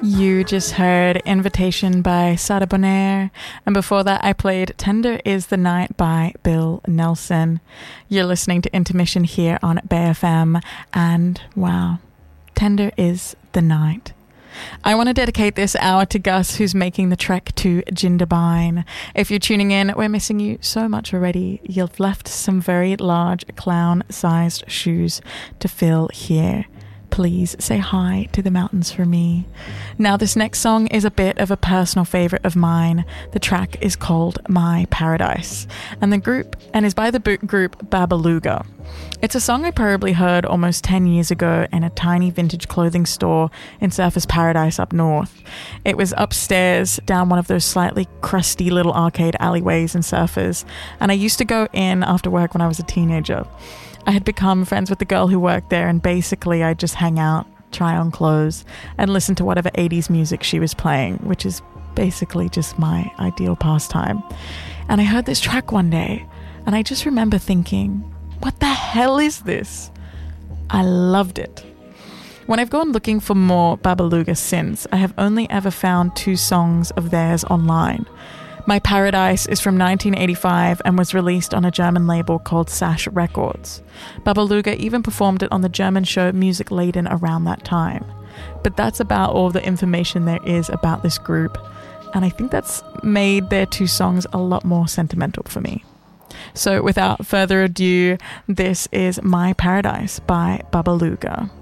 You just heard Invitation by Sada Bonaire, and before that I played Tender Is the Night by Bill Nelson. You're listening to Intermission here on BayFM, and wow, Tender Is the Night. I want to dedicate this hour to Gus, who's making the trek to Jindabyne. If you're tuning in, we're missing you so much already. You've left some very large clown-sized shoes to fill here. Please say hi to the mountains for me. Now, this next song is a bit of a personal favorite of mine. The track is called My Paradise, and is by the group Babaluga. It's a song I probably heard almost 10 years ago in a tiny vintage clothing store in Surfers Paradise up north. It was upstairs down one of those slightly crusty little arcade alleyways in Surfers, and I used to go in after work when I was a teenager. I had become friends with the girl who worked there, and basically I'd just hang out, try on clothes, and listen to whatever 80s music she was playing, which is basically just my ideal pastime. And I heard this track one day, and I just remember thinking, what the hell is this? I loved it. When I've gone looking for more Babaluga since, I have only ever found 2 songs of theirs online. My Paradise is from 1985 and was released on a German label called Sash Records. Babaluga even performed it on the German show Music Laden around that time. But that's about all the information there is about this group, and I think that's made their 2 songs a lot more sentimental for me. So without further ado, this is My Paradise by Babaluga.